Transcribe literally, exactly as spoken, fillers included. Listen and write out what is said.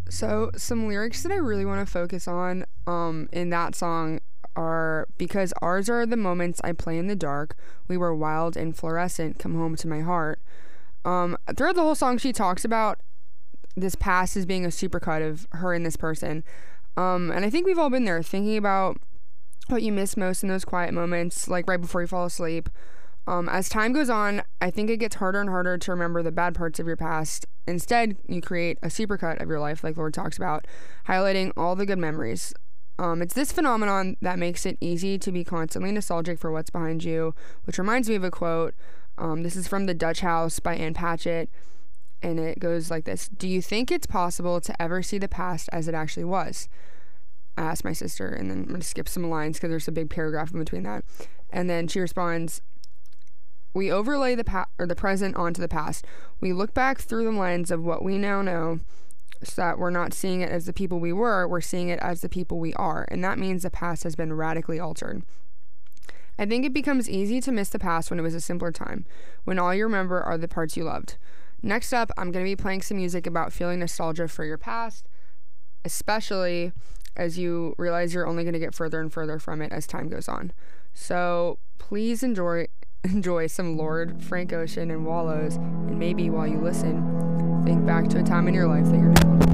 So some lyrics that I really want to focus on um, in that song are because ours are the moments I play in the dark. We were wild and fluorescent. Come home to my heart. Um, throughout the whole song, she talks about this past as being a supercut of her and this person. Um, and I think we've all been there, thinking about what you miss most in those quiet moments, like right before you fall asleep. Um, as time goes on, I think it gets harder and harder to remember the bad parts of your past. Instead, you create a supercut of your life, like Lorde talks about, highlighting all the good memories. Um, it's this phenomenon that makes it easy to be constantly nostalgic for what's behind you, which reminds me of a quote. Um, this is from The Dutch House by Ann Patchett, and it goes like this. Do you think it's possible to ever see the past as it actually was? I asked my sister, and then I'm going to skip some lines because there's a big paragraph in between that. And then she responds, we overlay the pa- or the present onto the past. We look back through the lens of what we now know, so that we're not seeing it as the people we were, we're seeing it as the people we are. And that means the past has been radically altered. I think it becomes easy to miss the past when it was a simpler time, when all you remember are the parts you loved. Next up, I'm going to be playing some music about feeling nostalgia for your past, especially as you realize you're only going to get further and further from it as time goes on. So please enjoy enjoy some Lorde, Frank Ocean, and Wallows, and maybe while you listen, think back to a time in your life that you're nostalgic.